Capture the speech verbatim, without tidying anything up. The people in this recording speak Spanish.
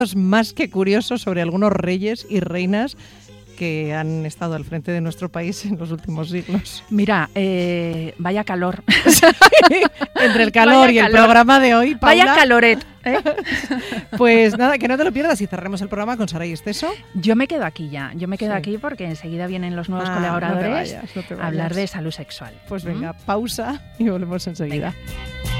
más que curiosos sobre algunos reyes y reinas que han estado al frente de nuestro país en los últimos siglos. Mira, eh, vaya calor. Entre el calor vaya y calor. El programa de hoy, Paula. Vaya caloret. ¿eh? Pues nada, que no te lo pierdas y cerremos el programa con Saray Esteso. Yo me quedo aquí ya, yo me quedo sí. aquí porque enseguida vienen los nuevos ah, colaboradores no te vayas, no te vayas. a hablar de salud sexual. Pues venga, ¿Mm? pausa y volvemos enseguida. Venga.